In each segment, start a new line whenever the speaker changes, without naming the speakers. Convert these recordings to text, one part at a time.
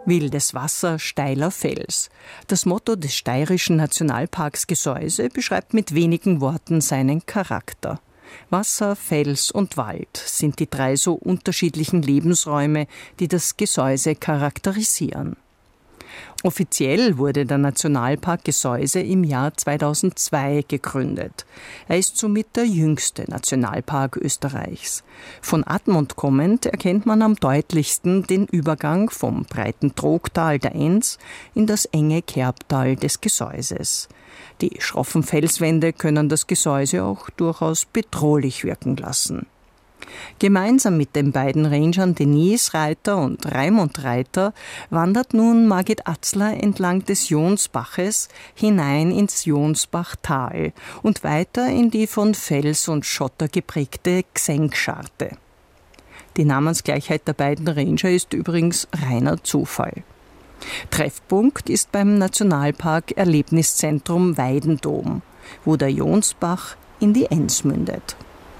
Wildes Wasser, steiler Fels. Das Motto des steirischen Nationalparks Gesäuse beschreibt mit wenigen Worten seinen Charakter. Wasser, Fels und Wald sind die 3 so unterschiedlichen Lebensräume, die das Gesäuse charakterisieren. Offiziell wurde der Nationalpark Gesäuse im Jahr 2002 gegründet. Er ist somit der jüngste Nationalpark Österreichs. Von Admont kommend erkennt man am deutlichsten den Übergang vom breiten Trogtal der Enns in das enge Kerbtal des Gesäuses. Die schroffen Felswände können das Gesäuse auch durchaus bedrohlich wirken lassen. Gemeinsam mit den beiden Rangern Denise Reiter und Raimund Reiter wandert nun Margit Atzler entlang des Jonsbaches hinein ins Jonsbachtal und weiter in die von Fels und Schotter geprägte Gsenkscharte. Die Namensgleichheit der beiden Ranger ist übrigens reiner Zufall. Treffpunkt ist beim Nationalpark Erlebniszentrum Weidendom, wo der Jonsbach in die Enns mündet.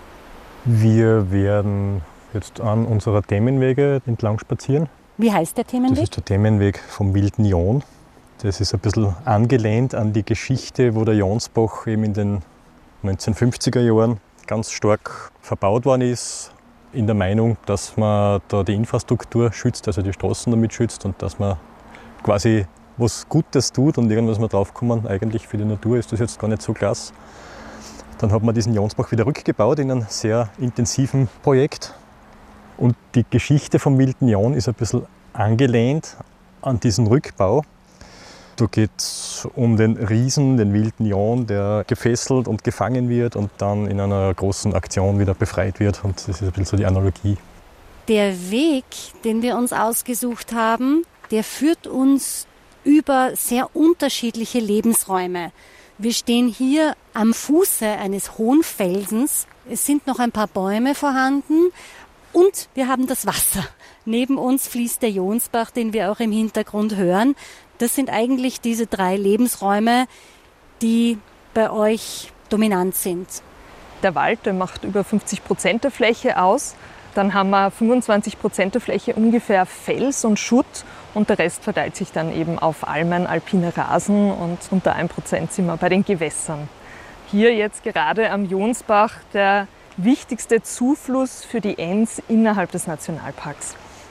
Wir werden jetzt an unserer Themenwege entlang spazieren.
Wie heißt der Themenweg?
Das ist der Themenweg vom Wilden Jon. Das ist ein bisschen angelehnt an die Geschichte, wo der Jonsbach eben in den 1950er Jahren ganz stark verbaut worden ist. In der Meinung, dass man da die Infrastruktur schützt, also die Straßen damit schützt und dass man quasi was Gutes tut und irgendwas mal draufkommen. Eigentlich für die Natur ist das jetzt gar nicht so klasse. Dann hat man diesen Jonsbach wieder rückgebaut in einem sehr intensiven Projekt. Und die Geschichte vom Wilden Jon ist ein bisschen angelehnt an diesen Rückbau. Da geht es um den Riesen, den Wilden Jon, der gefesselt und gefangen wird und dann in einer großen Aktion wieder befreit wird. Und das ist ein bisschen so die Analogie.
Der Weg, den wir uns ausgesucht haben, der führt uns über sehr unterschiedliche Lebensräume. Wir stehen hier am Fuße eines hohen Felsens. Es sind noch ein paar Bäume vorhanden und wir haben das Wasser. Neben uns fließt der Jonsbach, den wir auch im Hintergrund hören. Das sind eigentlich diese 3 Lebensräume, die bei euch dominant sind.
Der Wald, der macht über 50% der Fläche aus. Dann haben wir 25% der Fläche ungefähr Fels und Schutt und der Rest verteilt sich dann eben auf Almen, alpine Rasen und unter 1% sind wir bei den Gewässern. Hier jetzt gerade am Jonsbach der wichtigste Zufluss für die Enns innerhalb des Nationalparks.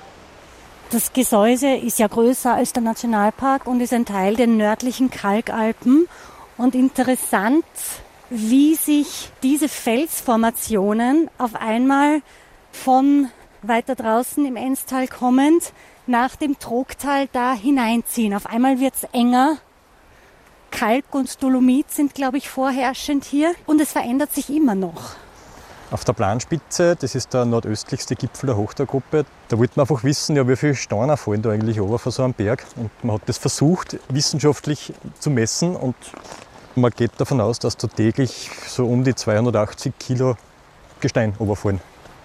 Das Gesäuse ist ja größer als der Nationalpark und ist ein Teil der nördlichen Kalkalpen. Und interessant, wie sich diese Felsformationen auf einmal von weiter draußen im Ennstal kommend nach dem Trogtal da hineinziehen. Auf einmal wird es enger. Kalk und Dolomit sind, glaube ich, vorherrschend hier. Und es verändert sich immer noch.
Auf der Planspitze, das ist der nordöstlichste Gipfel der Hochtalgruppe, da wollte man einfach wissen, ja, wie viele Steine fallen da eigentlich runter von so einem Berg. Und man hat das versucht, wissenschaftlich zu messen. Und man geht davon aus, dass da täglich so um die 280 Kilo Gestein runterfallen.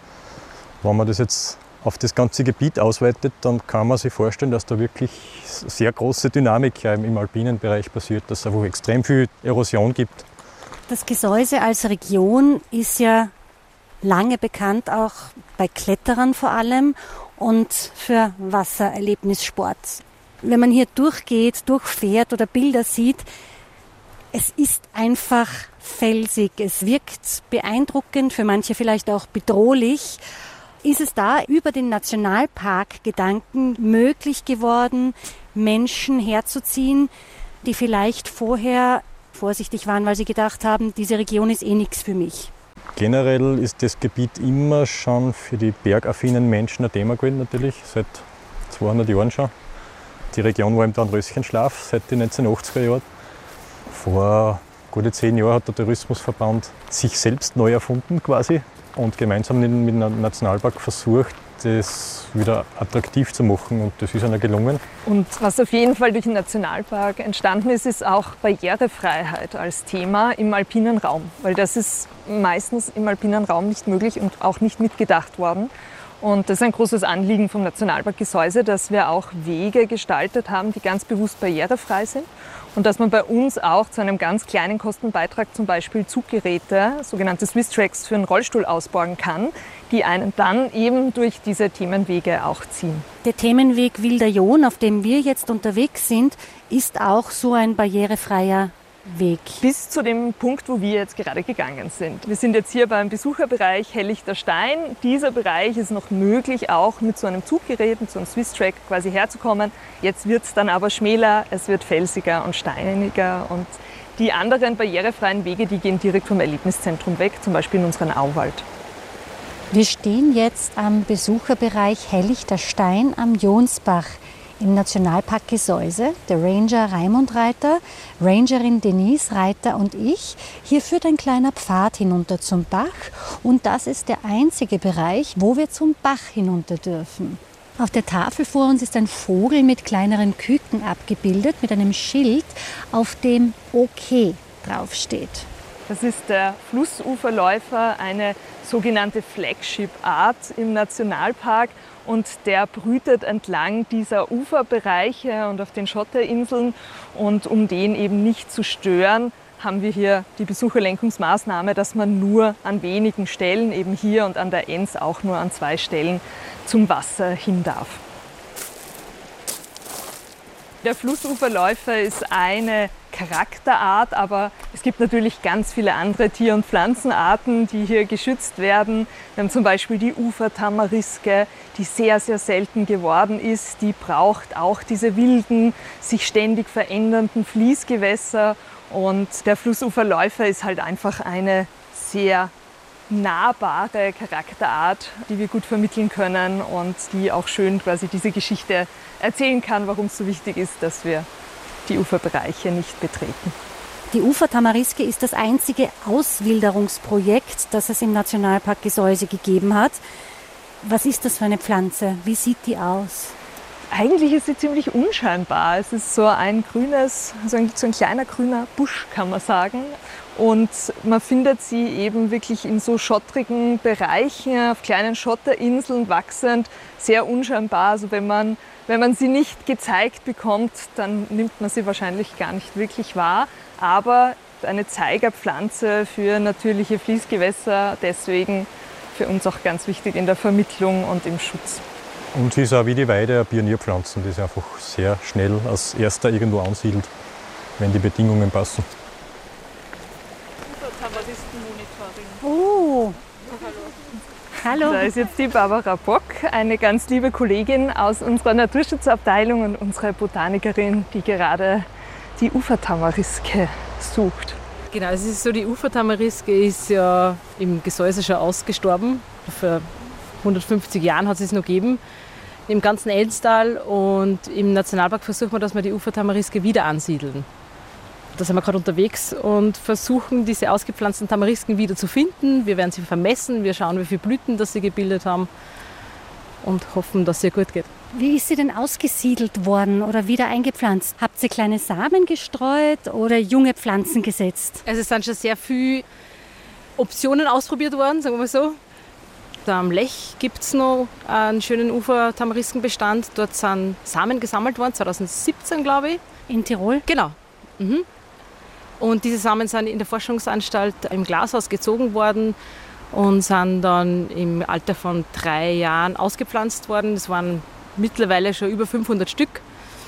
Wenn man das jetzt auf das ganze Gebiet ausweitet, dann kann man sich vorstellen, dass da wirklich sehr große Dynamik im alpinen Bereich passiert, dass es einfach extrem viel Erosion gibt.
Das Gesäuse als Region ist ja lange bekannt, auch bei Kletterern vor allem und für Wassererlebnissport. Wenn man hier durchgeht, durchfährt oder Bilder sieht, es ist einfach felsig. Es wirkt beeindruckend, für manche vielleicht auch bedrohlich. Ist es da über den Nationalpark-Gedanken möglich geworden, Menschen herzuziehen, die vielleicht vorher vorsichtig waren, weil sie gedacht haben, diese Region ist eh nichts für mich?
Generell ist das Gebiet immer schon für die bergaffinen Menschen ein Thema gewesen, natürlich, seit 200 Jahren schon. Die Region war im Dornröschenschlaf seit den 1980er Jahren. Vor gute 10 Jahren hat der Tourismusverband sich selbst neu erfunden quasi und gemeinsam mit dem Nationalpark versucht, das wieder attraktiv zu machen und das ist ihnen gelungen.
Und was auf jeden Fall durch den Nationalpark entstanden ist, ist auch Barrierefreiheit als Thema im alpinen Raum, weil das ist meistens im alpinen Raum nicht möglich und auch nicht mitgedacht worden. Und das ist ein großes Anliegen vom Nationalpark Gesäuse, dass wir auch Wege gestaltet haben, die ganz bewusst barrierefrei sind. Und dass man bei uns auch zu einem ganz kleinen Kostenbeitrag zum Beispiel Zuggeräte, sogenannte Swiss-Tracks, für einen Rollstuhl ausborgen kann, die einen dann eben durch diese Themenwege auch ziehen.
Der Themenweg Wilder Jon, auf dem wir jetzt unterwegs sind, ist auch so ein barrierefreier Weg.
Bis zu dem Punkt, wo wir jetzt gerade gegangen sind. Wir sind jetzt hier beim Besucherbereich Hellichter Stein. Dieser Bereich ist noch möglich, auch mit so einem Zuggerät, mit so einem Swiss-Track quasi herzukommen. Jetzt wird es dann aber schmäler, es wird felsiger und steiniger. Und die anderen barrierefreien Wege, die gehen direkt vom Erlebniszentrum weg, zum Beispiel in unseren Auwald.
Wir stehen jetzt am Besucherbereich Hellichter Stein am Jonsbach im Nationalpark Gesäuse. Der Ranger Raimund Reiter, Rangerin Denise Reiter und ich. Hier führt ein kleiner Pfad hinunter zum Bach und das ist der einzige Bereich, wo wir zum Bach hinunter dürfen. Auf der Tafel vor uns ist ein Vogel mit kleineren Küken abgebildet, mit einem Schild, auf dem OK draufsteht.
Das ist der Flussuferläufer, eine sogenannte Flagship-Art im Nationalpark. Und der brütet entlang dieser Uferbereiche und auf den Schotterinseln. Und um den eben nicht zu stören, haben wir hier die Besucherlenkungsmaßnahme, dass man nur an wenigen Stellen, eben hier und an der Enns auch nur an 2 Stellen, zum Wasser hin darf. Der Flussuferläufer ist eine Charakterart, aber es gibt natürlich ganz viele andere Tier- und Pflanzenarten, die hier geschützt werden. Wir haben zum Beispiel die Ufertamariske, die sehr, sehr selten geworden ist. Die braucht auch diese wilden, sich ständig verändernden Fließgewässer. Und der Flussuferläufer ist halt einfach eine sehr nahbare Charakterart, die wir gut vermitteln können und die auch schön quasi diese Geschichte erzählen kann, warum es so wichtig ist, dass wir die Uferbereiche nicht betreten.
Die Ufertamariske ist das einzige Auswilderungsprojekt, das es im Nationalpark Gesäuse gegeben hat. Was ist das für eine Pflanze? Wie sieht die aus?
Eigentlich ist sie ziemlich unscheinbar. Es ist so ein grünes, so ein kleiner grüner Busch, kann man sagen. Und man findet sie eben wirklich in so schottrigen Bereichen, auf kleinen Schotterinseln wachsend, sehr unscheinbar. Also wenn man sie nicht gezeigt bekommt, dann nimmt man sie wahrscheinlich gar nicht wirklich wahr. Aber eine Zeigerpflanze für natürliche Fließgewässer, deswegen für uns auch ganz wichtig in der Vermittlung und im Schutz.
Und sie ist auch wie die Weide eine Pionierpflanze, die sich einfach sehr schnell als erster irgendwo ansiedelt, wenn die Bedingungen passen.
Oh, hallo.
Da ist jetzt die Barbara Bock, eine ganz liebe Kollegin aus unserer Naturschutzabteilung und unsere Botanikerin, die gerade die Ufertamariske sucht.
Genau, es ist so, die Ufertamariske ist ja im Gesäuse schon ausgestorben. Vor 150 Jahren hat es es noch gegeben, im ganzen Enstal. Und im Nationalpark versuchen wir, dass wir die Ufertamariske wieder ansiedeln. Da sind wir gerade unterwegs und versuchen, diese ausgepflanzten Tamarisken wieder zu finden. Wir werden sie vermessen, wir schauen, wie viele Blüten das sie gebildet haben und hoffen, dass es ihr gut geht.
Wie ist sie denn ausgesiedelt worden oder wieder eingepflanzt? Habt ihr kleine Samen gestreut oder junge Pflanzen gesetzt?
Also es sind schon sehr viele Optionen ausprobiert worden, sagen wir mal so. Da am Lech gibt es noch einen schönen Ufertamariskenbestand. Dort sind Samen gesammelt worden, 2017 glaube ich.
In Tirol?
Genau. Mhm. Und diese Samen sind in der Forschungsanstalt im Glashaus gezogen worden und sind dann im Alter von 3 Jahren ausgepflanzt worden. Es waren mittlerweile schon über 500 Stück.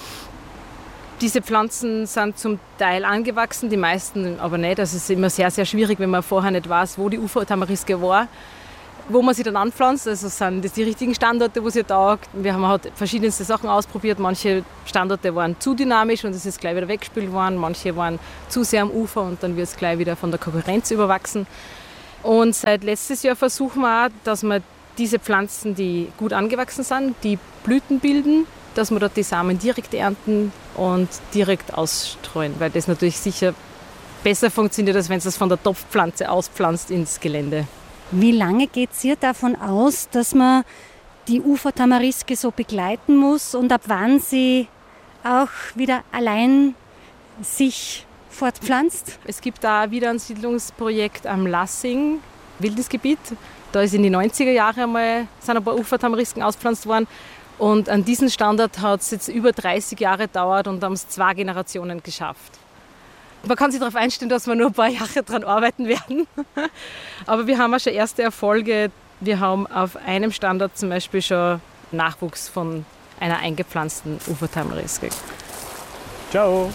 Diese Pflanzen sind zum Teil angewachsen, die meisten aber nicht. Also es ist immer sehr, sehr schwierig, wenn man vorher nicht weiß, wo die Ufertamariske war, wo man sie dann anpflanzt. Also sind das die richtigen Standorte, wo sie taugt. Wir haben halt verschiedenste Sachen ausprobiert. Manche Standorte waren zu dynamisch und es ist gleich wieder weggespült worden. Manche waren zu sehr am Ufer und dann wird es gleich wieder von der Konkurrenz überwachsen. Und seit letztes Jahr versuchen wir auch, dass wir diese Pflanzen, die gut angewachsen sind, die Blüten bilden, dass wir dort die Samen direkt ernten und direkt ausstreuen, weil das natürlich sicher besser funktioniert, als wenn es das von der Topfpflanze auspflanzt ins Gelände.
Wie lange geht es hier davon aus, dass man die Ufertamariske so begleiten muss und ab wann sie auch wieder allein sich fortpflanzt?
Es gibt da ein Wiederansiedlungsprojekt am Lassing, Wildnisgebiet. Da ist in die 90er Jahre einmal sind ein paar Ufertamarisken auspflanzt worden. Und an diesem Standort hat es jetzt über 30 Jahre gedauert und haben es 2 Generationen geschafft. Man kann sich darauf einstellen, dass wir nur ein paar Jahre daran arbeiten werden. Aber wir haben auch schon erste Erfolge. Wir haben auf einem Standort zum Beispiel schon Nachwuchs von einer eingepflanzten Ufertamariske.
Ciao!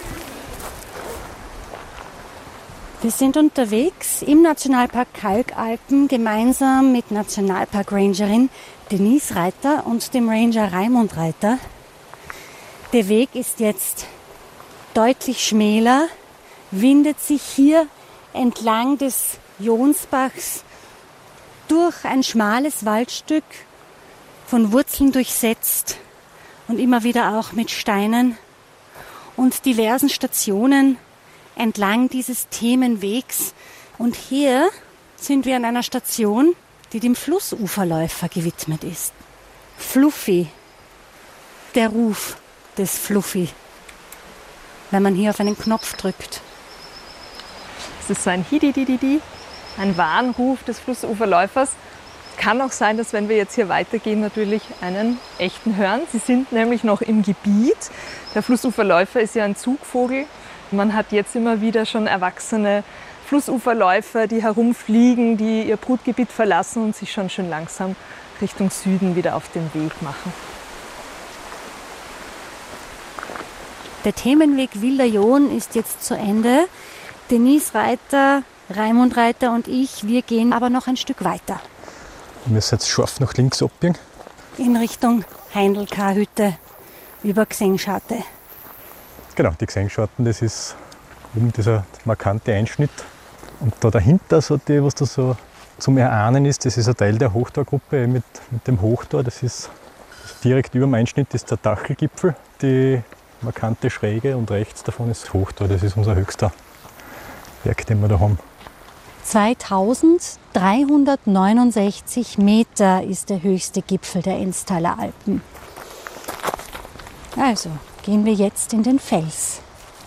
Wir sind unterwegs im Nationalpark Kalkalpen gemeinsam mit Nationalpark-Rangerin Denise Reiter und dem Ranger Raimund Reiter. Der Weg ist jetzt deutlich schmäler, windet sich hier entlang des Jonsbachs durch ein schmales Waldstück, von Wurzeln durchsetzt und immer wieder auch mit Steinen und diversen Stationen entlang dieses Themenwegs. Und hier sind wir an einer Station, die dem Flussuferläufer gewidmet ist. Fluffy, der Ruf des Fluffy, wenn man hier auf einen Knopf drückt.
Es ist so ein Hididididi, ein Warnruf des Flussuferläufers. Kann auch sein, dass wenn wir jetzt hier weitergehen, natürlich einen echten hören. Sie sind nämlich noch im Gebiet. Der Flussuferläufer ist ja ein Zugvogel. Man hat jetzt immer wieder schon erwachsene Flussuferläufer, die herumfliegen, die ihr Brutgebiet verlassen und sich schon schön langsam Richtung Süden wieder auf den Weg machen.
Der Themenweg Wilder Jon ist jetzt zu Ende. Denise Reiter, Raimund Reiter und ich, wir gehen aber noch ein Stück weiter.
Wir müssen jetzt scharf nach links abbiegen.
In Richtung Heindl-K-Hütte über Gsengscharte.
Genau, die Gsengscharten, das ist oben dieser markante Einschnitt. Und da dahinter, so die, was da so zum Erahnen ist, das ist ein Teil der Hochtorgruppe mit dem Hochtor. Das ist direkt über dem Einschnitt ist der Dachelgipfel, die markante Schräge, und rechts davon ist das Hochtor. Das ist unser höchster Berg, den wir da haben.
2369 Meter ist der höchste Gipfel der Enztaler Alpen. Also gehen wir jetzt in den Fels.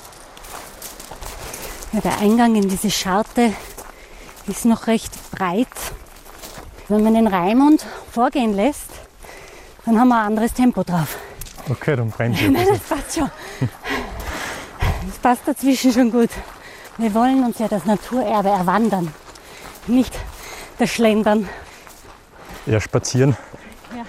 Ja, der Eingang in diese Scharte ist noch recht breit. Wenn man den Raimund vorgehen lässt, dann haben wir ein anderes Tempo drauf.
Okay, dann bremsen wir.
Nein, das passt schon. Das passt dazwischen schon gut. Wir wollen uns ja das Naturerbe erwandern, nicht das Schlendern.
Ja, spazieren.
Ja.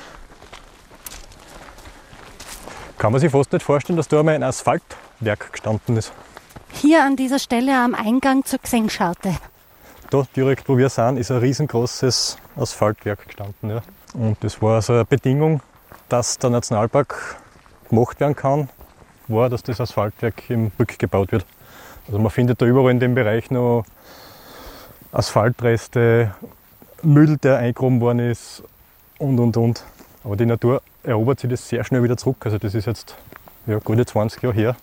Kann man sich fast nicht vorstellen, dass da einmal ein Asphaltwerk gestanden ist.
Hier an dieser Stelle am Eingang zur Gsengscharte.
Da direkt, wo wir sind, ist ein riesengroßes Asphaltwerk gestanden. Ja. Und das war also eine Bedingung, dass der Nationalpark gemacht werden kann, war, dass das Asphaltwerk im rückgebaut wird. Also man findet da überall in dem Bereich noch Asphaltreste, Müll, der eingegraben worden ist und. Aber die Natur erobert sich das sehr schnell wieder zurück. Also das ist jetzt gute 20 Jahre her.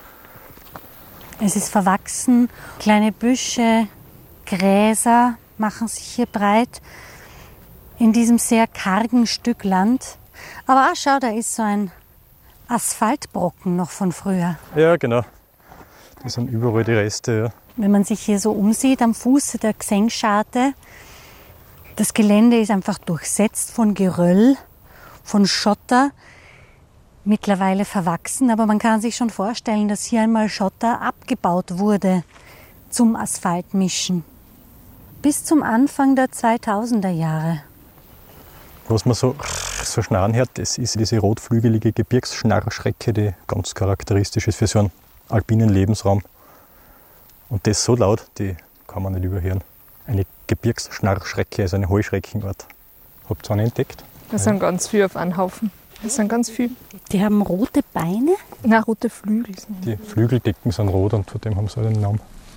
Es ist verwachsen, kleine Büsche, Gräser machen sich hier breit in diesem sehr kargen Stück Land. Aber schau, da ist so ein Asphaltbrocken noch von früher.
Ja, genau. Das sind überall die Reste. Ja.
Wenn man sich hier so umsieht am Fuße der Gsengscharte, das Gelände ist einfach durchsetzt von Geröll, von Schotter, mittlerweile verwachsen. Aber man kann sich schon vorstellen, dass hier einmal Schotter abgebaut wurde zum Asphaltmischen. Bis zum Anfang der 2000er Jahre.
Was man so schnarren hört, das ist diese rotflügelige Gebirgsschnarrschrecke, die ganz charakteristisch ist für so einen alpinen Lebensraum. Und das so laut, die kann man nicht überhören. Eine Gebirgsschnarrschrecke, also eine Heuschreckenart. Habt ihr eine entdeckt?
Das sind ganz viele auf einen Haufen. Das sind ganz viele.
Die haben rote Beine?
Na, rote Flügel.
Die Flügeldecken sind rot und von dem haben sie den Namen.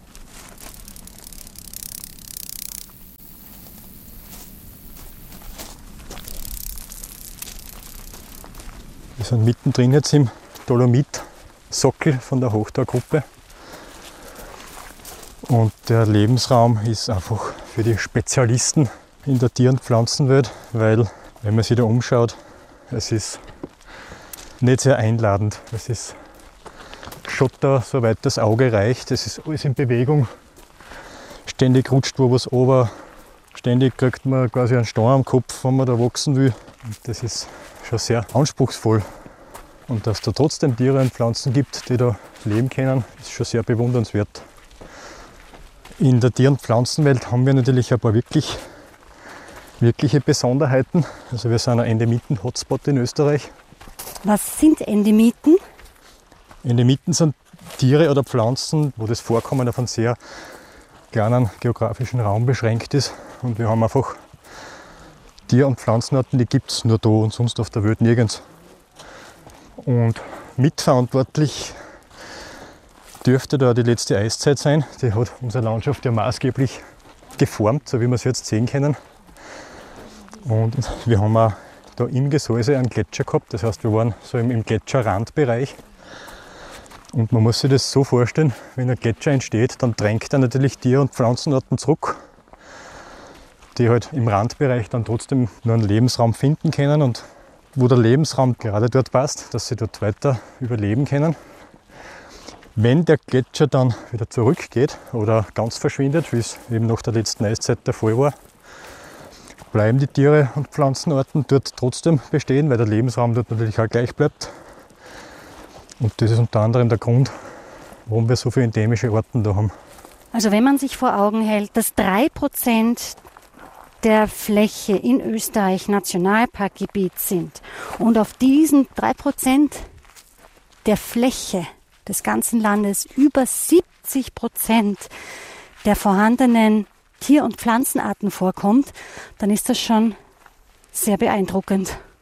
Wir sind mittendrin jetzt im Dolomitsockel von der Hochtorgruppe. Und der Lebensraum ist einfach für die Spezialisten in der Tier- und Pflanzenwelt, weil, wenn man sich da umschaut, es ist nicht sehr einladend. Es ist Schotter, soweit das Auge reicht. Es ist alles in Bewegung. Ständig rutscht wo was runter. Ständig kriegt man quasi einen Stein am Kopf, wenn man da wachsen will. Und das ist schon sehr anspruchsvoll. Und dass da trotzdem Tiere und Pflanzen gibt, die da leben können, ist schon sehr bewundernswert. In der Tier- und Pflanzenwelt haben wir natürlich ein paar wirkliche Besonderheiten. Also wir sind ein Endemiten-Hotspot in Österreich.
Was sind Endemiten?
Endemiten sind Tiere oder Pflanzen, wo das Vorkommen auf einen sehr kleinen geografischen Raum beschränkt ist. Und wir haben einfach Tier- und Pflanzenarten, die gibt es nur da und sonst auf der Welt nirgends. Und mitverantwortlich dürfte da die letzte Eiszeit sein. Die hat unsere Landschaft ja maßgeblich geformt, so wie wir es jetzt sehen können. Und wir haben auch da im Gesäuse einen Gletscher gehabt, das heißt, wir waren so im Gletscherrandbereich. Und man muss sich das so vorstellen, wenn ein Gletscher entsteht, dann drängt er natürlich Tier- und Pflanzenarten zurück, die halt im Randbereich dann trotzdem nur einen Lebensraum finden können und wo der Lebensraum gerade dort passt, dass sie dort weiter überleben können. Wenn der Gletscher dann wieder zurückgeht oder ganz verschwindet, wie es eben nach der letzten Eiszeit der Fall war, bleiben die Tiere- und Pflanzenarten dort trotzdem bestehen, weil der Lebensraum dort natürlich auch gleich bleibt. Und das ist unter anderem der Grund, warum wir so viele endemische Arten da haben.
Also wenn man sich vor Augen hält, dass 3% der Fläche in Österreich Nationalparkgebiet sind und auf diesen 3% der Fläche des ganzen Landes über 70% der vorhandenen Tier- und Pflanzenarten vorkommt, dann ist das schon sehr beeindruckend.